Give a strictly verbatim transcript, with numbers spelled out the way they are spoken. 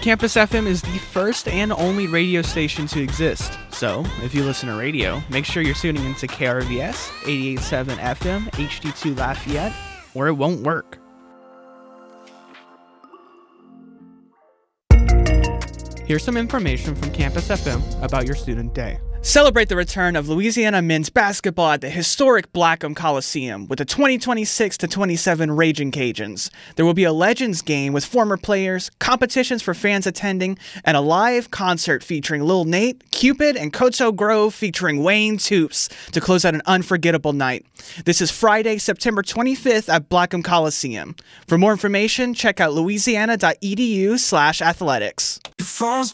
Campus F M is the first and only radio station to exist. So, if you listen to radio, make sure you're tuning into K R V S eighty-eight point seven F M, H D two Lafayette, or it won't work. Here's some information from Campus F M about your student day. Celebrate the return of Louisiana men's basketball at the historic Blackham Coliseum with the twenty twenty-six to twenty-seven Raging Cajuns. There will be a Legends game with former players, competitions for fans attending, and a live concert featuring Lil Nate, Cupid, and Koto Grove featuring Wayne Toops to close out an unforgettable night. This is Friday, September twenty-fifth at Blackham Coliseum. For more information, check out louisiana.edu slash athletics. Your phone's